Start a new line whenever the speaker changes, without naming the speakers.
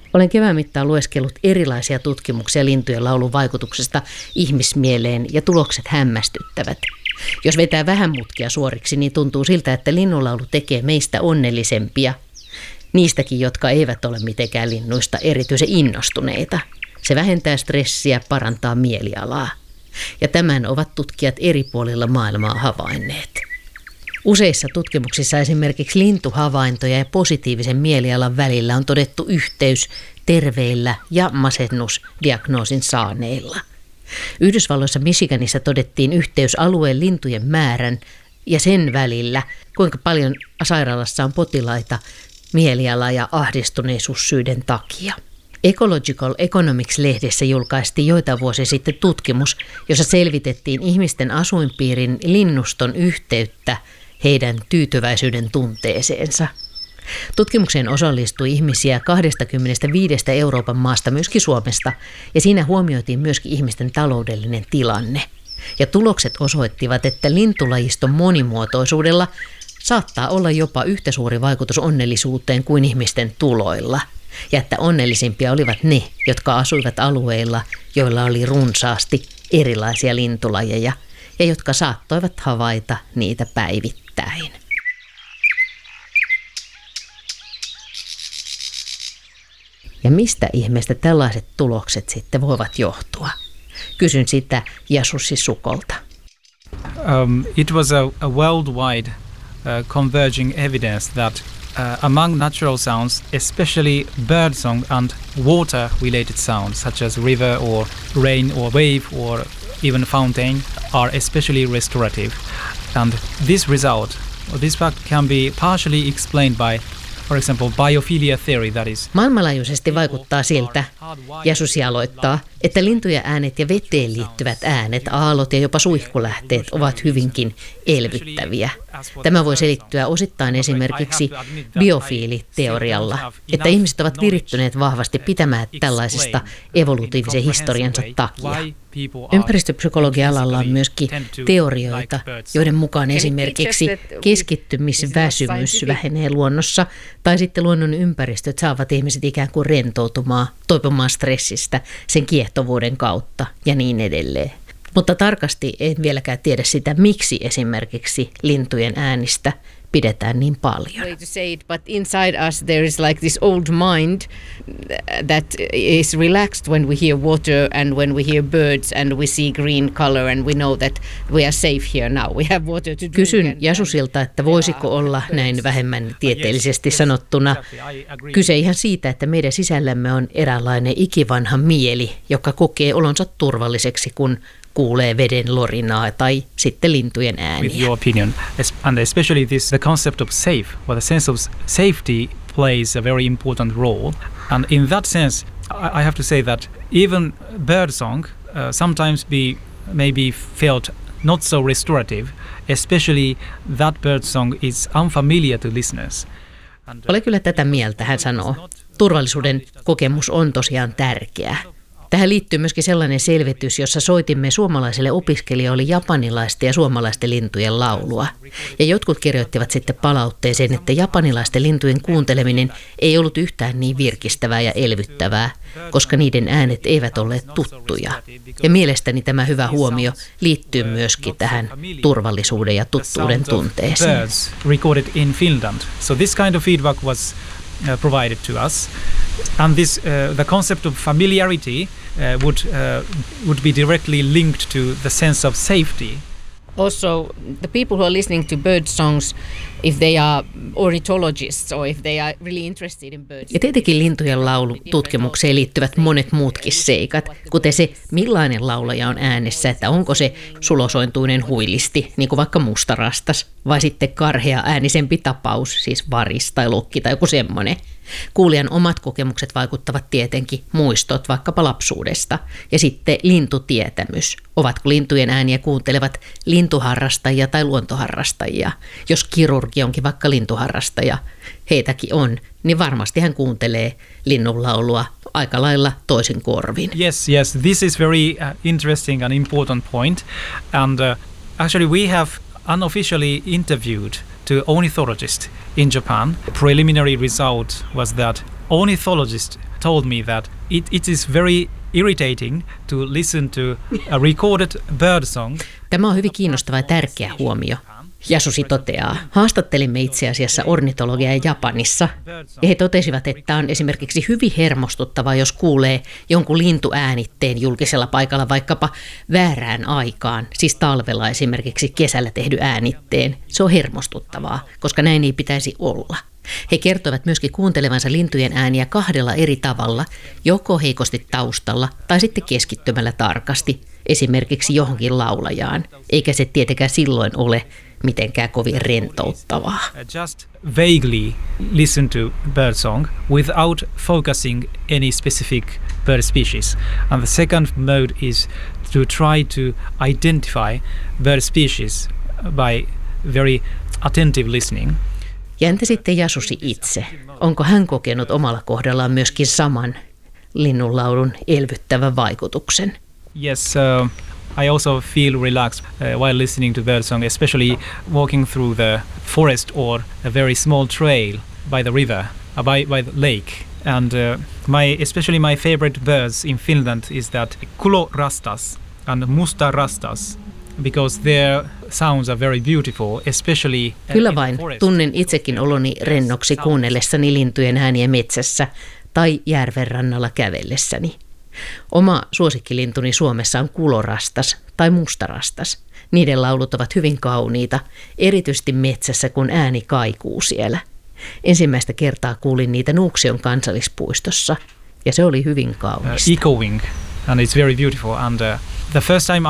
Olen kevään mittaan lueskellut erilaisia tutkimuksia lintujen laulun vaikutuksesta ihmismieleen ja tulokset hämmästyttävät. Jos vetää vähän mutkia suoriksi, niin tuntuu siltä, että linnunlaulu tekee meistä onnellisempia. Niistäkin, jotka eivät ole mitenkään linnuista erityisen innostuneita. Se vähentää stressiä, parantaa mielialaa. Ja tämän ovat tutkijat eri puolilla maailmaa havainneet. Useissa tutkimuksissa esimerkiksi lintuhavaintoja ja positiivisen mielialan välillä on todettu yhteys terveillä ja masennusdiagnoosin saaneilla. Yhdysvalloissa Michiganissa todettiin yhteys alueen lintujen määrän ja sen välillä, kuinka paljon sairaalassa on potilaita mieliala- ja ahdistuneisuussyiden takia. Ecological Economics-lehdessä julkaistiin joitain vuosia sitten tutkimus, jossa selvitettiin ihmisten asuinpiirin linnuston yhteyttä heidän tyytyväisyyden tunteeseensa. Tutkimukseen osallistui ihmisiä 25 Euroopan maasta, myöskin Suomesta, ja siinä huomioitiin myöskin ihmisten taloudellinen tilanne. Ja tulokset osoittivat, että lintulajiston monimuotoisuudella saattaa olla jopa yhtä suuri vaikutus onnellisuuteen kuin ihmisten tuloilla. Ja että onnellisimpia olivat ne, jotka asuivat alueilla, joilla oli runsaasti erilaisia lintulajeja ja jotka saattoivat havaita niitä päivittäin. Ja mistä ihmeestä tällaiset tulokset sitten voivat johtua? Kysyn sitä Yasussi Sukolta.
It was a worldwide converging evidence that among natural sounds, especially birdsong and water-related sounds, such as river or rain or wave or even fountain, are especially restorative. And this result, or this fact, can be partially explained by, for example, biophilia theory, that is.
Maailmanlaajuisesti vaikuttaa siltä, Yasussi aloittaa, että lintujen äänet ja veteen liittyvät äänet, aallot ja jopa suihkulähteet ovat hyvinkin elvyttäviä. Tämä voi selittyä osittain esimerkiksi biofiiliteorialla, että ihmiset ovat virittyneet vahvasti pitämään tällaisesta evolutiivisen historiansa takia. Ympäristöpsykologia-alalla on myöskin teorioita, joiden mukaan esimerkiksi keskittymisväsymys vähenee luonnossa, tai sitten luonnon ympäristöt saavat ihmiset ikään kuin rentoutumaan, toipumaan stressistä sen kiehtovuuden kautta ja niin edelleen. Mutta tarkasti en vieläkään tiedä sitä, miksi esimerkiksi lintujen äänistä pidetään niin paljon.
But inside us there is like this old mind that is relaxed when we hear water and when we hear birds and we see green color and we know that we are safe here now. We have water to drink.
Kysyn Yasusilta, että voisiko olla näin vähemmän tieteellisesti sanottuna kyse ihan siitä, että meidän sisällämme on eräänlainen ikivanha mieli, joka kokee olonsa turvalliseksi, kun kuulee veden lorinaa tai sitten lintujen ääniä.
With your opinion, and especially the concept of safe, or the sense of safety plays a very important role. And in that sense, I have to say that even birdsong sometimes maybe felt not so restorative, especially that birdsong is unfamiliar to listeners.
Olen kyllä tätä mieltä, hän sanoo. Turvallisuuden kokemus on tosiaan tärkeä. Tähän liittyy myöskin sellainen selvitys, jossa soitimme suomalaisille opiskelijoille japanilaisten ja suomalaisten lintujen laulua. Ja jotkut kirjoittivat sitten palautteeseen, että japanilaisten lintujen kuunteleminen ei ollut yhtään niin virkistävää ja elvyttävää, koska niiden äänet eivät olleet tuttuja. Ja mielestäni tämä hyvä huomio liittyy myöskin tähän turvallisuuden ja tuttuuden tunteeseen.
Recorded in Finland. So this kind of feedback was provided to us, and this the concept of familiarity would be directly linked to the sense of safety.
Also, the people who are listening to bird songs, if they are ornithologists or if they are really interested in birds.
Ja tietenkin lintujen laulututkimukseen liittyvät monet muutkin seikat, kuten se, millainen laulaja on äänessä, että onko se sulosointuinen huilisti, niin kuin vaikka mustarastas, vai sitten karhea äänisempi tapaus, siis varis tai lokki tai joku semmoinen. Kuulijan omat kokemukset vaikuttavat tietenkin, muistot vaikkapa lapsuudesta. Ja sitten lintutietämys. Ovatko lintujen ääniä kuuntelevat lintuharrastajia tai luontoharrastajia? Jos kirurgi onkin vaikka lintuharrastaja, heitäkin on, niin varmasti hän kuuntelee linnunlaulua aika lailla toisin korvin.
Yes, this is very interesting and important point. And actually we have unofficially interviewed to ornithologist in Japan. Preliminary result was that ornithologists told me that it is very irritating to listen to a recorded bird song.
Tämä on hyvin kiinnostava ja tärkeä huomio. Yasushi toteaa, haastattelimme itse asiassa ornitologia Japanissa, ja he totesivat, että on esimerkiksi hyvin hermostuttavaa, jos kuulee jonkun lintuäänitteen julkisella paikalla vaikkapa väärään aikaan, siis talvella esimerkiksi kesällä tehdy äänitteen. Se on hermostuttavaa, koska näin ei pitäisi olla. He kertovat myöskin kuuntelevansa lintujen ääniä 2 eri tavalla, joko heikosti taustalla tai sitten keskittymällä tarkasti, esimerkiksi johonkin laulajaan, eikä se tietenkään silloin ole mitenkään kovin rentouttavaa.
Just vaguely listen to bird song without focusing any specific bird species. And the second mode is to try to identify bird species by very attentive listening.
Ja entä sitten Yasushi itse? Onko hän kokenut omalla kohdallaan myöskin saman linnunlaulun elvyttävän vaikutuksen?
Yes, I also feel relaxed while listening to birdsong, especially walking through the forest or a very small trail by the river, by the lake. And especially my favorite birds in Finland is that kulorastas and mustarastas, because their sounds are very beautiful, especially
Kyllä vain, tunnen itsekin oloni rennoksi kuunnellessani lintujen ääniä metsässä tai järven rannalla kävellessäni. Oma suosikkilintuni Suomessa on kulorastas tai mustarastas. Niiden laulut ovat hyvin kauniita, erityisesti metsässä, kun ääni kaikuu siellä. Ensimmäistä kertaa kuulin niitä Nuuksion kansallispuistossa, ja se oli hyvin kaunista.
Echoing, and it's very beautiful. And the first time